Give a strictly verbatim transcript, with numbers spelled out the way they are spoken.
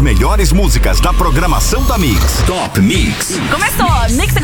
melhores músicas da programação da Mix. Top Mix. Começou, Mix